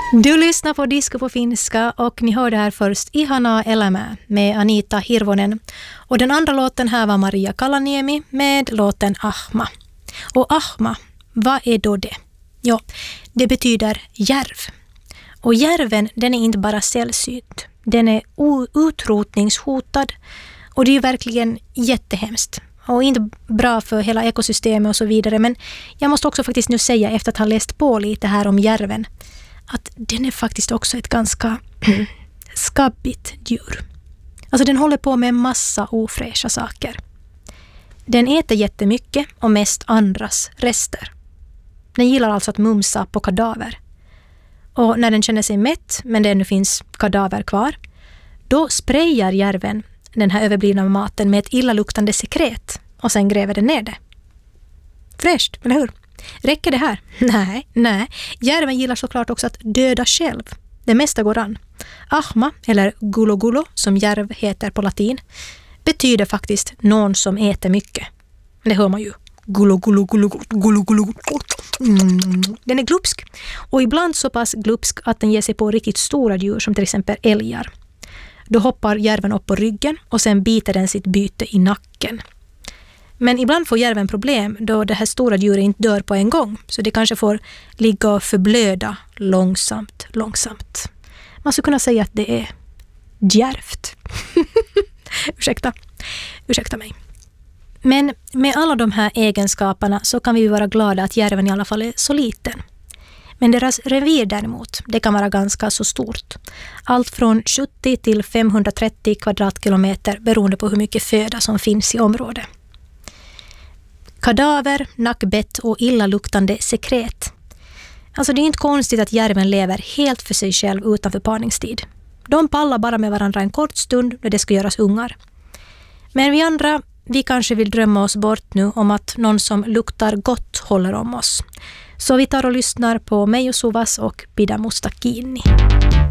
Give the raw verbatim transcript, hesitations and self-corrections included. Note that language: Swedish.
Du lyssnar på Disco på finska och ni hörde här först Ihana elämää med Anita Hirvonen. Och den andra låten här var Maria Kalaniemi med låten Ahma. Och Ahma, vad är då det? Ja, det betyder järv. Och järven, den är inte bara sällsynt. Den är utrotningshotad och det är ju verkligen jättehemskt. Och inte bra för hela ekosystemet och så vidare. Men jag måste också faktiskt nu säga efter att ha läst på lite här om järven att den är faktiskt också ett ganska skabbigt djur. Alltså den håller på med en massa ofräscha saker. Den äter jättemycket och mest andras rester. Den gillar alltså att mumsa på kadaver. Och när den känner sig mätt, men det ännu finns kadaver kvar, då sprayar järven den här överblivna maten med ett illaluktande sekret och sen gräver den ner det. Fräscht, eller hur? Räcker det här? Nej, nej. Järven gillar såklart också att döda själv. Det mesta går an. Ahma, eller gulo gulo, som järv heter på latin, betyder faktiskt någon som äter mycket. Det hör man ju. Gulo gulo gulo gulo gulo. Mm. Den är glupsk. Och ibland så pass glupsk att den ger sig på riktigt stora djur som till exempel älgar. Då hoppar järven upp på ryggen och sen biter den sitt byte i nacken. Men ibland får järven problem då det här stora djuret inte dör på en gång. Så det kanske får ligga och förblöda långsamt, långsamt. Man skulle kunna säga att det är djärvt. Ursäkta. Ursäkta mig. Men med alla de här egenskaperna så kan vi vara glada att järven i alla fall är så liten. Men deras revir däremot, det kan vara ganska så stort. Allt från sjuttio till femhundratrettio kvadratkilometer beroende på hur mycket föda som finns i området. Kadaver, nackbett och illaluktande sekret. Alltså det är inte konstigt att järven lever helt för sig själv utanför parningstid. De pallar bara med varandra en kort stund när det ska göras ungar. Men vi andra, vi kanske vill drömma oss bort nu om att någon som luktar gott håller om oss. Så vi tar och lyssnar på mig och Suvas och Pidä musta kiinni.